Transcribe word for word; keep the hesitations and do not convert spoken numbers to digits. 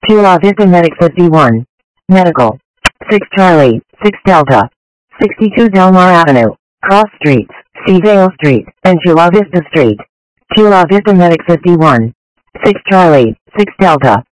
Chula Vista Medic fifty-one. Medical. six Charlie, six Delta. sixty-two Delmar Avenue, Cross Streets, Seavale Street, and Chula Vista Street. Chula Vista Medic fifty-one. six Charlie, six Delta.